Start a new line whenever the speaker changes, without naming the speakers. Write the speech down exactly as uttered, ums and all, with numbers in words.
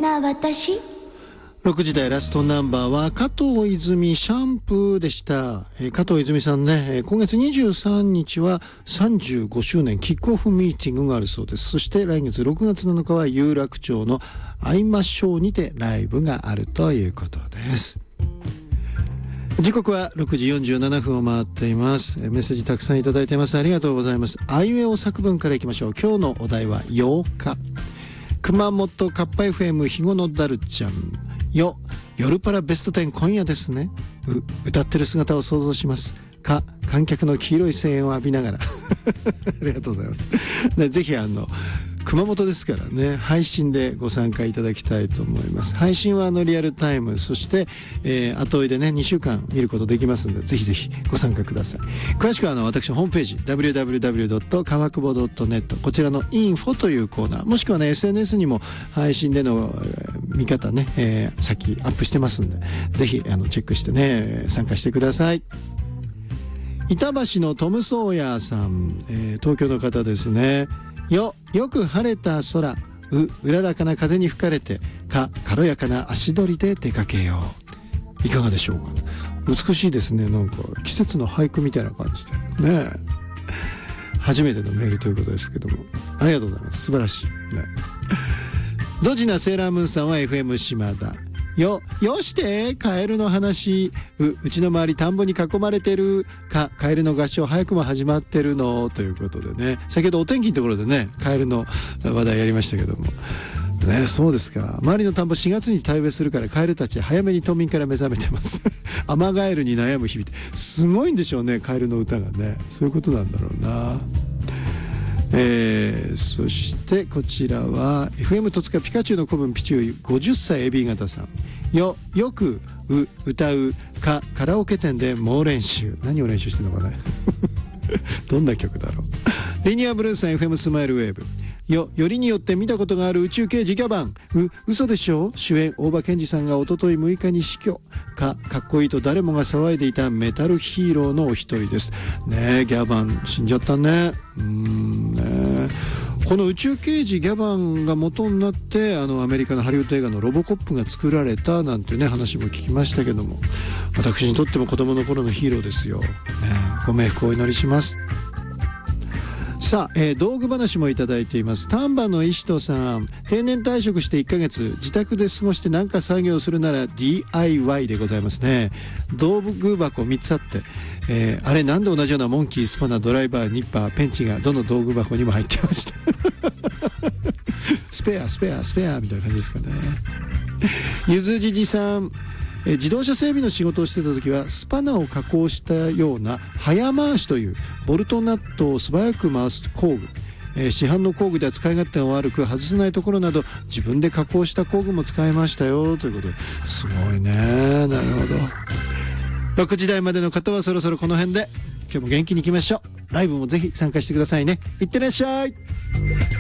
な私。
ろくじ台ラストナンバーは加藤泉シャンプーでした。えー、加藤泉さんね、えー、今月にじゅうさんにちはさんじゅうごしゅうねんキックオフミーティングがあるそうです。そして来月ろくがつなのかは有楽町の会いましょうにてライブがあるということです。時刻はろくじよんじゅうななふんを回っています。メッセージたくさんいただいてます。ありがとうございます。あいうえお作文からいきましょう。今日のお題はようか。熊本カッパ エフエム ひごのだるちゃんよ、夜パラベストテン今夜ですね。う、歌ってる姿を想像します。か、観客の黄色い声援を浴びながらありがとうございます。でぜひあの熊本ですからね、配信でご参加いただきたいと思います。配信はあのリアルタイム、そして、えー、後追いでねにしゅうかん見ることできますので、ぜひぜひご参加ください。詳しくはあの私のホームページ ダブリューダブリューダブリュードットかわくぼドットネット、 こちらのインフォというコーナー、もしくはね エスエヌエス にも配信での、えー、見方ね、えー、先アップしてますんで、ぜひあのチェックしてね参加してください。板橋のトム・ソーヤーさん、えー、東京の方ですね。よ、よく晴れた空、う、うららかな風に吹かれて、か、軽やかな足取りで出かけよう。いかがでしょうか。美しいですね。なんか季節の俳句みたいな感じでね。初めてのメールということですけども、ありがとうございます。素晴らしいね。ドジなセーラームーンさんは エフエム 島田。よ、よしてカエルの話、う、うちの周り田んぼに囲まれてる、か、カエルの合唱早くも始まってるのということでね、先ほどお天気のところでねカエルの話題やりましたけどもね、そうですか。周りの田んぼしがつに田植えするからカエルたち早めに冬眠から目覚めてますアマガエルに悩む日々ってすごいんでしょうね、カエルの歌がね。そういうことなんだろうな。えー、そしてこちらは エフエム 戸塚ピカチュウの子分ピチュウごじゅっさいエビ型さん。よ、よくう歌うか、カラオケ店で猛練習。何を練習してるのかねどんな曲だろう。リニアブルーさん エフエム スマイルウェーブ。よ、よりによって見たことがある宇宙刑事ギャバン。う、嘘でしょ。主演大場健二さんが一昨日むいかに死去。か、かっこいいと誰もが騒いでいたメタルヒーローのお一人ですね。えギャバン死んじゃったね。うーんねこの宇宙刑事ギャバンが元になってあのアメリカのハリウッド映画のロボコップが作られたなんていうね話も聞きましたけども、私にとっても子供の頃のヒーローですよ、ね、ご冥福をお祈りします。さあ、えー、道具話もいただいています。丹波の石戸さん、定年退職していっかげつ自宅で過ごして何か作業するなら ディーアイワイ でございますね。道具箱みっつあって、えー、あれなんで同じようなモンキー、スパナ、ドライバー、ニッパー、ペンチがどの道具箱にも入ってましたスペアスペアスペアみたいな感じですかね。ゆずじじさん、え自動車整備の仕事をしてた時はスパナを加工したような早回しというボルトナットを素早く回す工具、えー、市販の工具では使い勝手が悪く外せないところなど自分で加工した工具も使いましたよということで、すごいね。なるほど。ろくじ台までの方はそろそろこの辺で、今日も元気にいきましょう。ライブもぜひ参加してくださいね。いってらっしゃい。